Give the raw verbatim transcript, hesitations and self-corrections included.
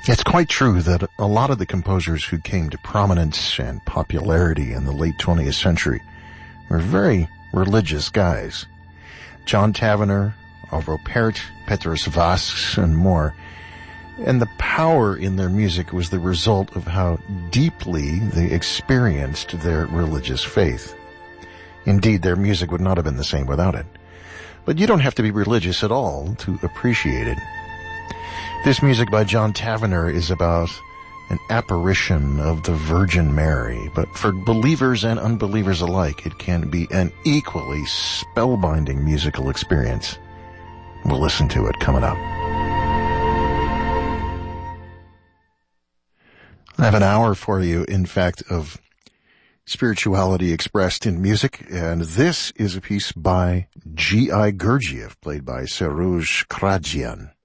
It's quite true that a lot of the composers who came to prominence and popularity in the late twentieth century were very religious guys. John Tavener, Arvo Pärt, Petrus Vasks, and more. And the power in their music was the result of how deeply they experienced their religious faith. Indeed, their music would not have been the same without it. But you don't have to be religious at all to appreciate it. This music by John Tavener is about an apparition of the Virgin Mary, but for believers and unbelievers alike, it can be an equally spellbinding musical experience. We'll listen to it coming up. I have an hour for you, in fact, of spirituality expressed in music, and this is a piece by G I. Gurdjieff, played by Serouj Kradjian.